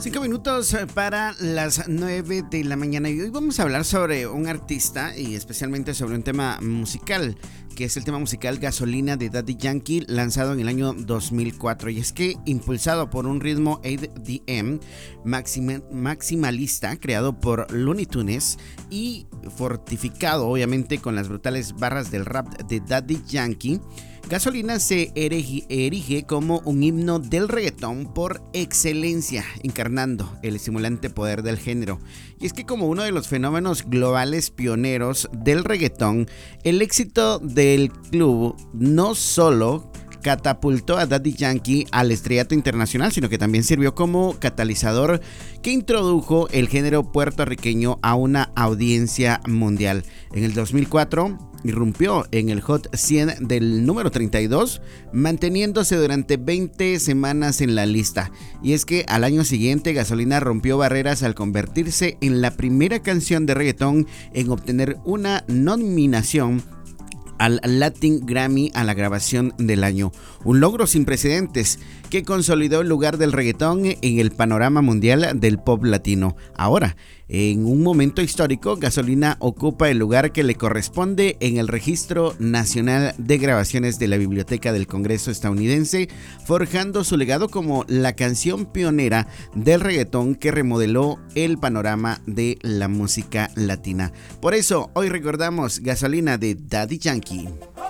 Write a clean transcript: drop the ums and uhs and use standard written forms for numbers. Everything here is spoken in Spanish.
5 minutos para las 9 de la mañana y hoy vamos a hablar sobre un artista y especialmente sobre un tema musical, que es el tema musical Gasolina de Daddy Yankee, lanzado en el año 2004. Y es que impulsado por un ritmo EDM maximalista creado por Looney Tunes y fortificado obviamente con las brutales barras del rap de Daddy Yankee, Gasolina se erige como un himno del reggaetón por excelencia, encarnando el estimulante poder del género. Y es que como uno de los fenómenos globales pioneros del reggaetón, el éxito del club no solo catapultó a Daddy Yankee al estrellato internacional, sino que también sirvió como catalizador que introdujo el género puertorriqueño a una audiencia mundial. En el 2004 irrumpió en el Hot 100 del número 32, manteniéndose durante 20 semanas en la lista. Y es que al año siguiente Gasolina rompió barreras al convertirse en la primera canción de reggaetón en obtener una nominación al Latin Grammy a la grabación del año, un logro sin precedentes que consolidó el lugar del reggaetón en el panorama mundial del pop latino. Ahora, en un momento histórico, Gasolina ocupa el lugar que le corresponde en el Registro Nacional de Grabaciones de la Biblioteca del Congreso estadounidense, forjando su legado como la canción pionera del reggaetón que remodeló el panorama de la música latina. Por eso, hoy recordamos Gasolina de Daddy Yankee.